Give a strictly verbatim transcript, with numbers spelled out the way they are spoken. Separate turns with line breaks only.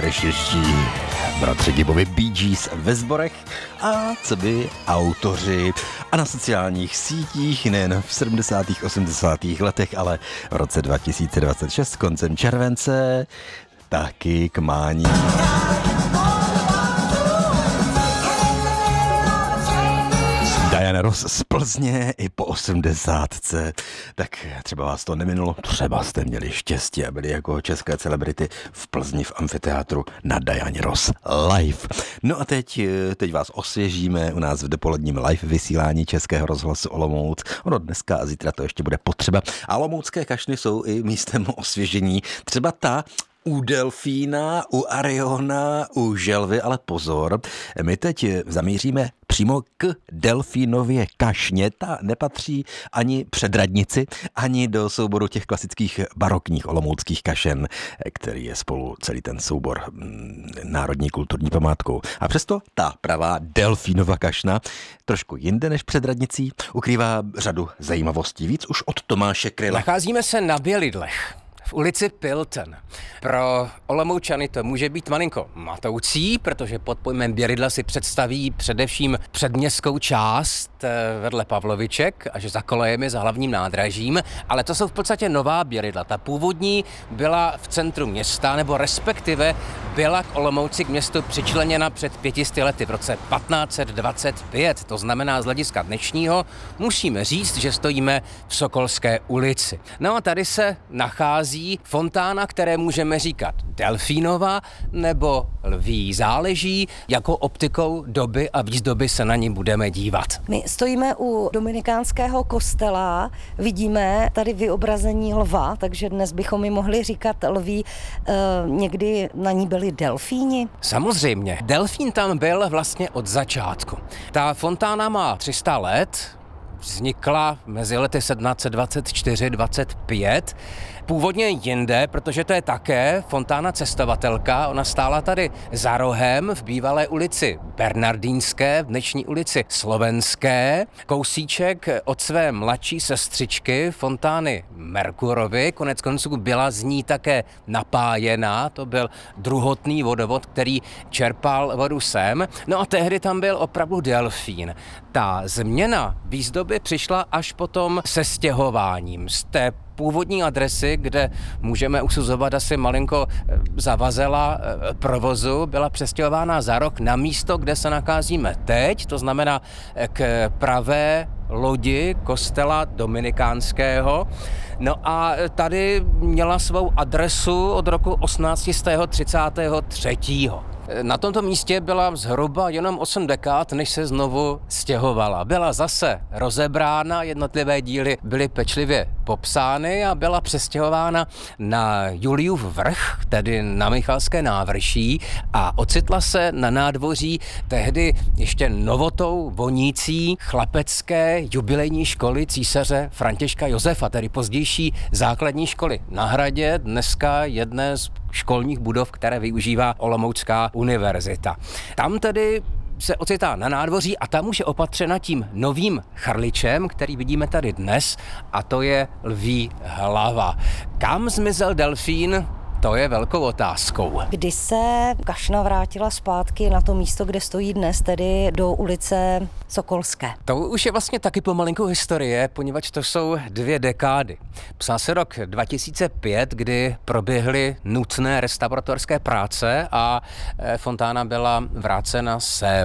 nejfreštější bratři Gibovi Bee Gees ve sborech a co by autoři a na sociálních sítích nejen v sedmdesátých osmdesátých letech, ale v roce dva tisíce dvacet šest koncem července taky k mání. Diana Ross z Plzně i po osmdesátce. Tak třeba vás to neminulo, třeba jste měli štěstí a byli jako české celebrity v Plzni v amfiteátru na Diana Ross live. No a teď, teď vás osvěžíme u nás v dopoledním live vysílání Českého rozhlasu Olomouc. Ono dneska a zítra to ještě bude potřeba. A olomoucké kašny jsou i místem osvěžení. Třeba ta u delfína, u ariona, u želvy, ale pozor, my teď zamíříme přímo k delfínově kašně. Ta nepatří ani předradnici, ani do souboru těch klasických barokních olomouckých kašen, který je spolu celý ten soubor národní kulturní památkou. A přesto ta pravá delfínova kašna, trošku jinde než předradnicí, ukrývá řadu zajímavostí. Víc už od Tomáše Kryla.
Nacházíme se na Bělidlech, v ulici Pilton. Pro Olomoučany to může být malinko matoucí, protože pod pojmem Bělidla si představí především předměstskou část vedle Pavloviček, až za kolejemi, za hlavním nádražím, ale to jsou v podstatě nová Bělidla. Ta původní byla v centru města, nebo respektive byla k Olomouci, k městu přičleněna před pětisty lety v roce patnáct set dvacet pět. To znamená, z hlediska dnešního musíme říct, že stojíme v Sokolské ulici. No a tady se nachází fontána, které můžeme říkat delfínova nebo lví. Záleží, jakou optikou doby a výzdoby se na ní budeme dívat.
My stojíme u dominikánského kostela, vidíme tady vyobrazení lva, takže dnes bychom ji mohli říkat lví. E, někdy na ní byli delfíni?
Samozřejmě. Delfín tam byl vlastně od začátku. Ta fontána má tři sta let, vznikla mezi lety sedmnáct set dvacet čtyři dvacet pět. Původně jinde, protože to je také fontána cestovatelka. Ona stála tady za rohem v bývalé ulici Bernardínské, v dnešní ulici Slovenské. Kousíček od své mladší sestřičky fontány Merkurovy. Konec konců byla z ní také napájená. To byl druhotný vodovod, který čerpal vodu sem. No a tehdy tam byl opravdu delfín. Ta změna výzdoby přišla až potom se stěhováním z té původní adresy, kde můžeme usuzovat asi malinko zavazela provozu, byla přestěhována za rok na místo, kde se nacházíme teď, to znamená k pravé lodi kostela dominikánského. No a tady měla svou adresu od roku osmnáct set třicet tři. Na tomto místě byla zhruba jenom osm dekád, než se znovu stěhovala. Byla zase rozebrána, jednotlivé díly byly pečlivě popsány a byla přestěhována na Juliův vrch, tedy na Michalské návrší, a ocitla se na nádvoří tehdy ještě novotou vonící chlapecké jubilejní školy císaře Františka Josefa, tedy pozdější základní školy na Hradě, dneska jedné z školních budov, které využívá Olomoucká univerzita. Tam tedy se ocitá na nádvoří a tam už je opatřena tím novým charličem, který vidíme tady dnes, a to je lví hlava. Kam zmizel delfín? To je velkou otázkou.
Kdy se kašna vrátila zpátky na to místo, kde stojí dnes, tedy do ulice Sokolské?
To už je vlastně taky pomalinkou historie, poněvadž to jsou dvě dekády. Psal se rok dva tisíce pět, kdy proběhly nutné restauratorské práce a fontána byla vrácena sem.